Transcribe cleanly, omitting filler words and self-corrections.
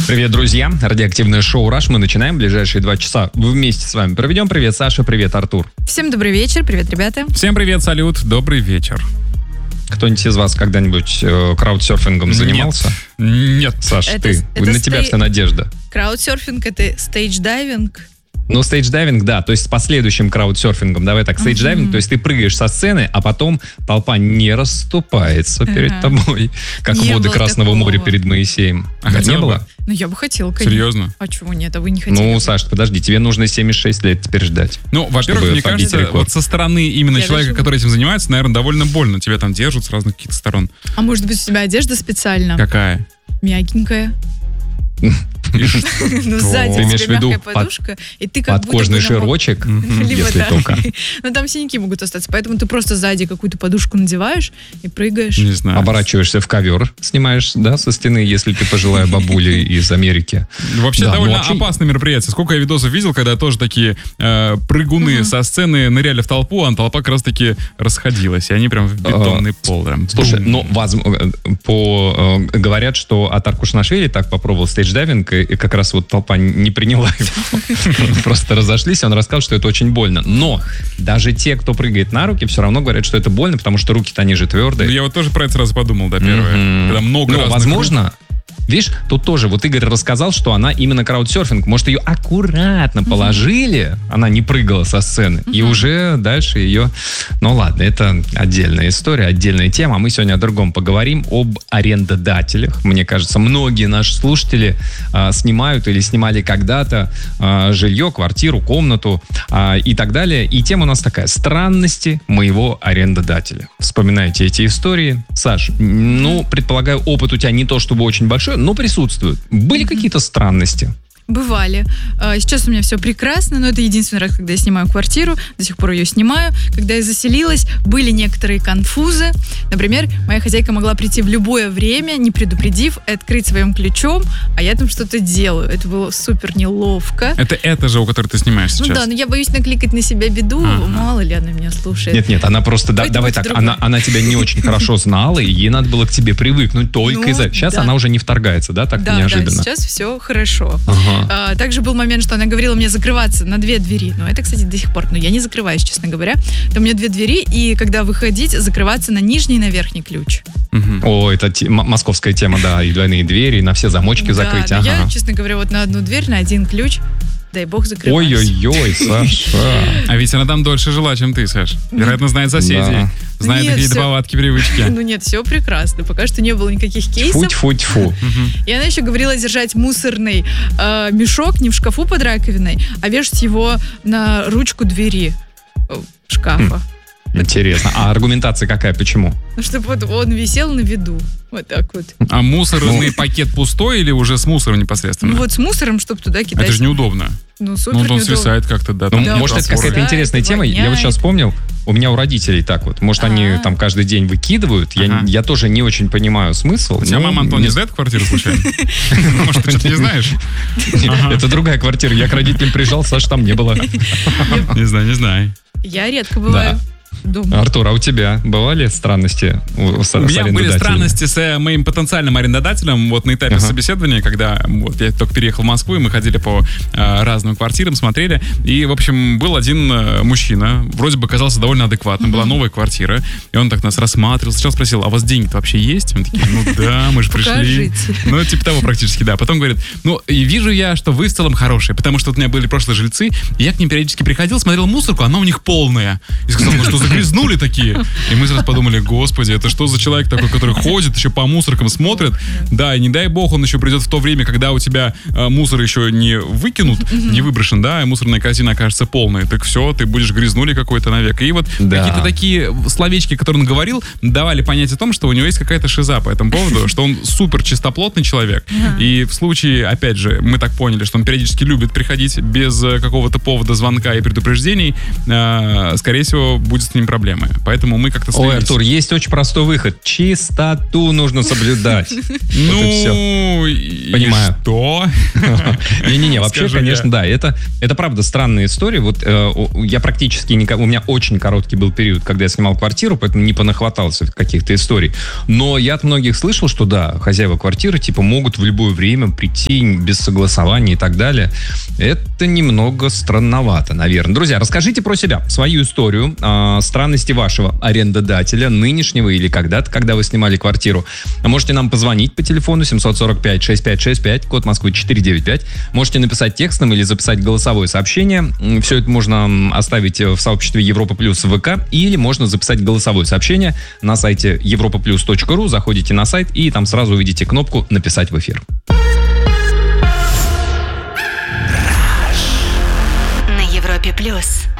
Привет, друзья. Радиоактивное шоу «Раш». Мы начинаем. Ближайшие 2 часа вместе с вами проведем. Привет, Саша. Привет, Артур. Всем добрый вечер. Привет, ребята. Всем привет, салют. Добрый вечер. Кто-нибудь из вас когда-нибудь краудсерфингом занимался? Нет. Саша, на тебя вся надежда. Краудсерфинг — это стейдж-дайвинг. Ну, стейдж-дайвинг, да, то есть с последующим краудсерфингом. Давай так, стейдж-дайвинг, то есть ты прыгаешь со сцены, а потом толпа не расступается перед тобой, как Не воды было Красного такого. моря перед Моисеем. А Не хотела было? бы? Ну, я бы хотела, конечно. Серьезно? А чего нет? А вы не хотели? Ну, Саш, подожди, тебе нужно 76 лет теперь ждать. Ну, во-первых, чтобы мне побить кажется, рекорд. вот со стороны именно Я человека, даже- который этим занимается, наверное, довольно больно. Тебя там держат с разных каких-то сторон. А может быть, у тебя одежда специально? Какая? Мягенькая. Ну, сзади Ты у имеешь в тебя виду мягкая подушка, и ты как будто Подкожный бы широчек, Либо если да. только. Ну, там синяки могут остаться, поэтому ты просто сзади какую-то подушку надеваешь и прыгаешь. Не знаю. Оборачиваешься в ковер, снимаешь, да, со стены, если ты пожилая бабуля из Америки. Вообще Да, довольно ну, вообще- опасное мероприятие. Сколько я видосов видел, когда тоже такие прыгуны со сцены ныряли в толпу, а толпа как раз-таки расходилась. И они прям в бетонный пол. Прям. Слушай, Бум. говорят, что от Аркушнашвили так попробовал стейдж-дайвинг, и как раз вот толпа не приняла его. Просто разошлись, и он рассказал, что это очень больно. Но даже те, кто прыгает на руки, все равно говорят, что это больно, потому что руки-то они же Ну, твердые. я вот тоже про это сразу подумал, да, первое. Когда много Ну, разных возможно, видишь, тут тоже, вот Игорь рассказал, что она именно краудсерфинг. Может, ее аккуратно положили, она не прыгала со сцены, и уже дальше ее... Ну ладно, это отдельная история, отдельная тема. А мы сегодня о другом поговорим, об арендодателях. Мне кажется, многие наши слушатели снимают или снимали когда-то жилье, квартиру, комнату и так далее. И тема у нас такая: странности моего арендодателя. Вспоминайте эти истории. Саш, ну, предполагаю, опыт у тебя не то чтобы очень большой, но присутствует. Были какие-то странности? Бывали. Сейчас у меня все прекрасно, но это единственный раз, когда я снимаю квартиру, до сих пор ее снимаю. Когда я заселилась, были некоторые конфузы. Например, моя хозяйка могла прийти в любое время, не предупредив, и открыть своим ключом, а я там что-то делаю. Это было супер неловко. Это же, у которой ты снимаешь сейчас. Ну да, но я боюсь накликать на себя беду, мало ли она меня слушает. Нет, она просто, Поэтому давай это так, другое. она тебя не очень хорошо знала, и ей надо было к тебе привыкнуть только Ну, из-за... Сейчас да. она уже не вторгается, да, так Да, неожиданно? да, сейчас все хорошо. Ага. Также был момент, что она говорила мне закрываться на 2 двери. Но это, кстати, до сих пор. Но я не закрываюсь, честно говоря. Там у меня 2 двери, и когда выходить, закрываться на нижний и на верхний ключ. О, это московская тема, да, и двойные двери, и на все замочки закрыть. Да, но Ага. я, честно говоря, вот на 1 дверь, на 1 ключ, дай бог, закрываюсь. Ой-ой-ой, Саша. А ведь она там дольше жила, чем ты, Саш. Вероятно, знает соседей. Да. Знает Нет, какие-то всё. повадки, привычки. Ну нет, все прекрасно. Пока что не было никаких кейсов. Фу-тьфу-тьфу. И она еще говорила держать мусорный мешок не в шкафу под раковиной, а вешать его на ручку двери шкафа. Интересно. А аргументация какая? Почему? Ну, чтобы вот он висел на виду. Вот так вот. А мусорный пакет пустой или уже с мусором непосредственно? Ну вот с мусором, чтобы туда кидать. Это же неудобно. Ну, Ну, супер вот он неудобно. свисает как-то, да. Ну, там Да, может, это опоры. какая-то интересная тема. Я вот воняет. сейчас вспомнил, у меня у родителей так вот. Может, они там каждый день выкидывают. Ага. Я тоже не очень понимаю смысл. У тебя Ну, мама, Антон, не сдает квартиру случайно? Может, ты что-то не знаешь? Это другая квартира. Я к родителям приезжал, Саш там не было. Не знаю. Я редко бываю дома. Артур, а у тебя бывали странности с У меня были арендодателями? странности с моим потенциальным арендодателем вот на этапе собеседования, когда вот я только переехал в Москву, и мы ходили по разным квартирам, смотрели. И, в общем, был один мужчина, вроде бы казался довольно адекватным, была новая квартира, и он так нас рассматривал. Сначала спросил: а у вас деньги-то вообще есть? Мы такие: ну да, мы же пришли. Покажите. Ну, типа того практически, да. Потом говорит: ну, и вижу я, что вы в целом хорошие, потому что вот у меня были прошлые жильцы, и я к ним периодически приходил, смотрел мусорку, она у них полная. И сказал: ну что, загрязнули такие? И мы сразу подумали: господи, это что за человек такой, который ходит, еще по мусоркам смотрит? Да, и не дай бог он еще придет в то время, когда у тебя мусор еще не выкинут, не выброшен, да, и мусорная корзина окажется полной. Так все, ты будешь грязнули какой-то навек. И вот какие-то такие словечки, которые он говорил, давали понять о том, что у него есть какая-то шиза по этому поводу, что он супер чистоплотный человек. И в случае, опять же, мы так поняли, что он периодически любит приходить без какого-то повода, звонка и предупреждений, скорее всего, будет с ним ним проблемы. Поэтому мы как-то Ой, Артур, есть очень простой выход. Чистоту нужно соблюдать. Ну, и Понимаю. что? Не-не-не, вообще, Скажу конечно, да. Это правда странная история. Вот я практически у меня очень короткий был период, когда я снимал квартиру, поэтому не понахватался каких-то историй. Но я от многих слышал, что да, хозяева квартиры типа могут в любое время прийти без согласования и так далее. Это немного странновато, наверное. Друзья, расскажите про себя, свою историю, странности вашего арендодателя, нынешнего или когда-то, когда вы снимали квартиру. Можете нам позвонить по телефону 745-6565, код Москвы 495. Можете написать текстом или записать голосовое сообщение. Все это можно оставить в сообществе Европа Плюс в ВК, или можно записать голосовое сообщение на сайте europaplus.ru. Заходите на сайт и там сразу увидите кнопку «Написать в эфир». На Европе Плюс.